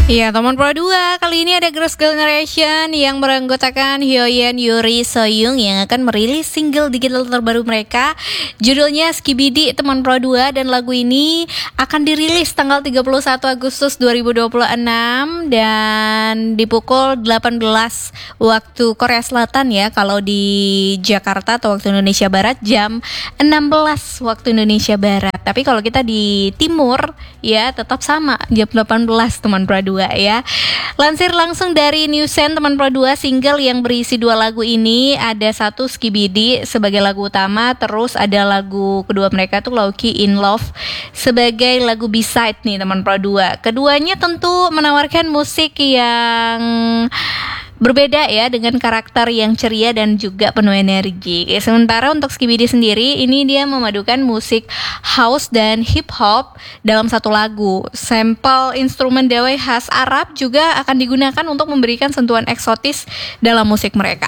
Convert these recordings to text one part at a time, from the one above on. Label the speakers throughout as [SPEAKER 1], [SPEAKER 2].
[SPEAKER 1] Iya, teman Pro 2, kali ini ada Girls' Generation yang beranggotakan Hyoyeon, Yuri, Soyoung yang akan merilis single digital terbaru mereka. Judulnya Skibidi, teman Pro 2, dan lagu ini akan dirilis tanggal 31 Agustus 2026 dan di pukul 18 waktu Korea Selatan ya. Kalau di Jakarta atau waktu Indonesia Barat jam 16 waktu Indonesia Barat. Tapi kalau kita di Timur ya tetap sama jam 18 teman Pro 2 ya. Lansir langsung dari Newsen teman Pro 2, single yang berisi 2 lagu ini ada satu Skibidi sebagai lagu utama, terus ada lagu kedua mereka tuh Low-Key In Love sebagai lagu B-side nih teman Pro 2. Keduanya tentu menawarkan musik yang berbeda ya, dengan karakter yang ceria dan juga penuh energi. Sementara untuk Skibidi sendiri, ini dia memadukan musik house dan hip hop dalam satu lagu. Sampel instrumen dawai khas Arab juga akan digunakan untuk memberikan sentuhan eksotis dalam musik mereka.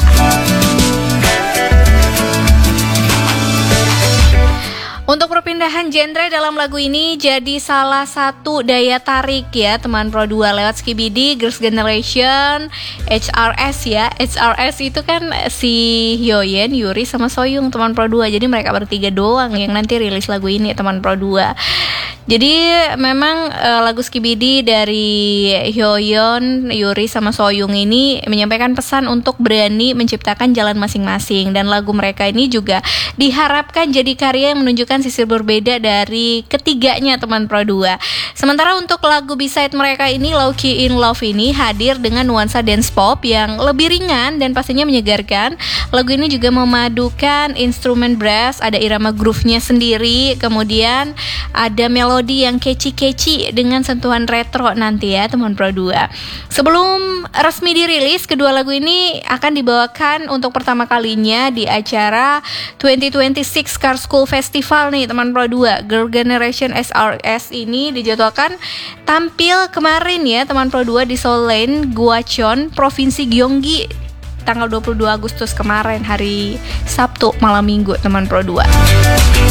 [SPEAKER 1] Untuk perpindahan genre dalam lagu ini jadi salah satu daya tarik ya teman Pro 2 lewat Skibidi, Girls' Generation, HRS ya. HRS itu kan si Hyoyeon, Yuri sama Soyoung teman Pro 2. Jadi mereka bertiga doang yang nanti rilis lagu ini teman Pro 2. Jadi memang lagu Skibidi dari Hyoyeon, Yuri sama Soyoung ini menyampaikan pesan untuk berani menciptakan jalan masing-masing, dan lagu mereka ini juga diharapkan jadi karya yang menunjukkan sisi berbeda dari ketiganya teman Pro 2. Sementara untuk lagu B-side mereka ini Low-Key In Love ini hadir dengan nuansa dance pop yang lebih ringan dan pastinya menyegarkan. Lagu ini juga memadukan instrumen brass, ada irama groove-nya sendiri, kemudian ada melodi yang catchy dengan sentuhan retro nanti ya teman Pro 2. Sebelum resmi dirilis, kedua lagu ini akan dibawakan untuk pertama kalinya di acara 2026 Car School Festival nih teman Pro 2. Girl Generation SRS ini dijadwalkan tampil kemarin ya teman Pro 2 di Seoul Lane, Gwacheon, Provinsi Gyeonggi tanggal 22 Agustus kemarin, hari Sabtu malam minggu teman Pro 2.